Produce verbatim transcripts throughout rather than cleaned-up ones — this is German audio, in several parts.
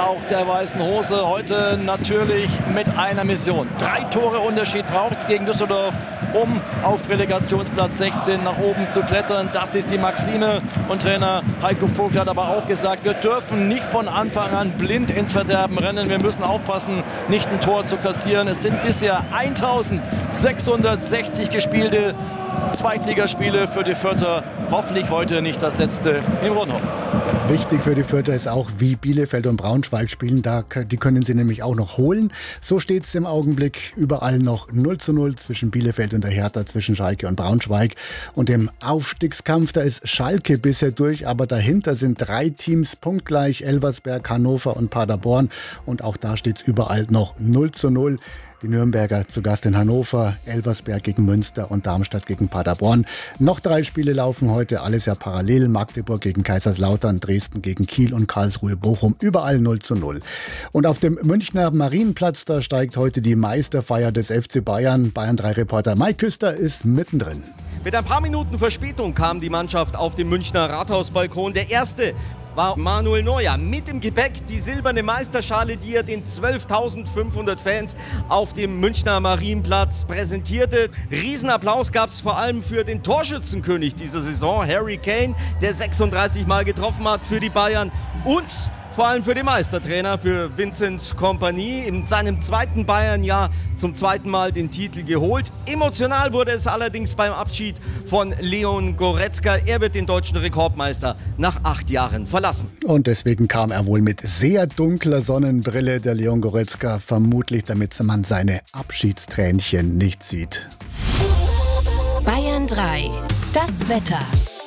auch der Weißen Hose. Heute natürlich mit einer Mission. Drei Tore Unterschied braucht es gegen Düsseldorf, um auf Relegationsplatz sechzehn nach oben zu klettern. Das ist die Maxime. Und Trainer Heiko Vogt hat aber auch gesagt, wir dürfen nicht von Anfang an blind ins Verderben rennen. Wir müssen aufpassen, nicht ein Tor zu kassieren. Es sind bisher eintausendsechshundertsechzig gespielte Zweitligaspiele für die Fürther. Hoffentlich heute nicht das letzte im Rodenhof. Wichtig für die Fürther ist auch, wie Bielefeld und Braunschweig spielen. Da, die können sie nämlich auch noch holen. So steht es im Augenblick überall noch null zu null zwischen Bielefeld und der Hertha, zwischen Schalke und Braunschweig. Und im Aufstiegskampf, da ist Schalke bisher durch, aber dahinter sind drei Teams punktgleich, Elversberg, Hannover und Paderborn. Und auch da steht es überall noch null zu null. Die Nürnberger zu Gast in Hannover, Elversberg gegen Münster und Darmstadt gegen Paderborn. Noch drei Spiele laufen heute, alles ja parallel. Magdeburg gegen Kaiserslautern, Dresden gegen Kiel und Karlsruhe Bochum. Überall null zu null. Und auf dem Münchner Marienplatz, da steigt heute die Meisterfeier des F C Bayern. Bayern drei Reporter Mike Küster ist mittendrin. Mit ein paar Minuten Verspätung kam die Mannschaft auf den Münchner Rathausbalkon. Der erste war Manuel Neuer mit im Gepäck die silberne Meisterschale, die er den zwölftausendfünfhundert Fans auf dem Münchner Marienplatz präsentierte. Riesenapplaus gab es vor allem für den Torschützenkönig dieser Saison, Harry Kane, der sechsunddreißig Mal getroffen hat für die Bayern, und vor allem für den Meistertrainer, für Vincent Kompany, in seinem zweiten Bayern-Jahr zum zweiten Mal den Titel geholt. Emotional wurde es allerdings beim Abschied von Leon Goretzka. Er wird den deutschen Rekordmeister nach acht Jahren verlassen. Und deswegen kam er wohl mit sehr dunkler Sonnenbrille, der Leon Goretzka, vermutlich damit man seine Abschiedstränchen nicht sieht. Bayern drei. Das Wetter.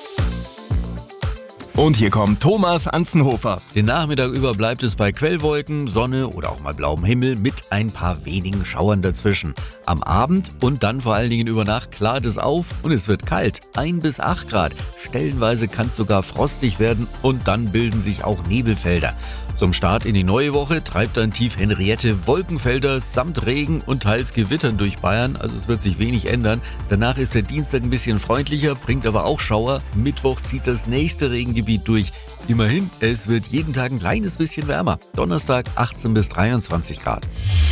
Und hier kommt Thomas Anzenhofer. Den Nachmittag über bleibt es bei Quellwolken, Sonne oder auch mal blauem Himmel mit ein paar wenigen Schauern dazwischen. Am Abend und dann vor allen Dingen über Nacht klart es auf und es wird kalt. ein bis acht Grad. Stellenweise kann es sogar frostig werden und dann bilden sich auch Nebelfelder. Zum Start in die neue Woche treibt dann Tief Henriette Wolkenfelder samt Regen und teils Gewittern durch Bayern. Also es wird sich wenig ändern. Danach ist der Dienstag ein bisschen freundlicher, bringt aber auch Schauer. Mittwoch zieht das nächste Regengebiet durch. Immerhin, es wird jeden Tag ein kleines bisschen wärmer. Donnerstag achtzehn bis dreiundzwanzig Grad.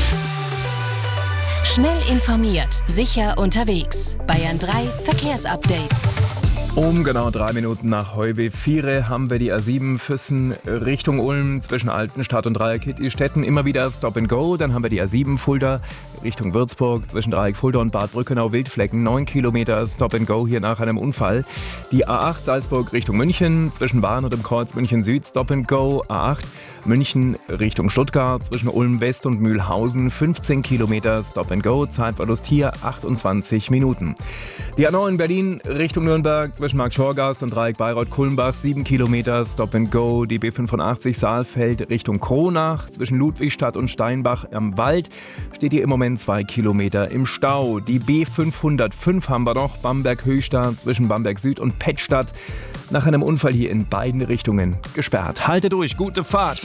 Schnell informiert, sicher unterwegs. Bayern drei Verkehrsupdate. Um genau drei Minuten nach Heuwe vier haben wir die A sieben Füssen Richtung Ulm zwischen Altenstadt und Dreieck Hittistetten immer wieder Stop and Go. Dann haben wir die A sieben Fulda Richtung Würzburg zwischen Dreieck Fulda und Bad Brückenau Wildflecken. neun Kilometer Stop and Go hier nach einem Unfall. Die A acht Salzburg Richtung München zwischen Bahn und dem Kreuz München Süd Stop and Go. A acht München Richtung Stuttgart zwischen Ulm West und Mühlhausen. fünfzehn Kilometer Stop and Go. Zeitverlust hier achtundzwanzig Minuten. Die A neun Berlin Richtung Nürnberg zwischen Markt-Schorgast und Dreieck Bayreuth-Kulmbach, sieben Kilometer Stop and Go. Die B fünfundachtzig Saalfeld Richtung Kronach zwischen Ludwigstadt und Steinbach am Wald steht hier im Moment zwei Kilometer im Stau. Die B fünfhundertfünf haben wir noch, Bamberg-Höchstadt zwischen Bamberg Süd und Pettstadt. Nach einem Unfall hier in beiden Richtungen gesperrt. Halte durch, gute Fahrt!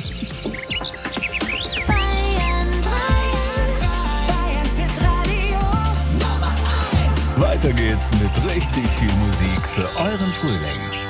Weiter geht's mit richtig viel Musik für euren Frühling.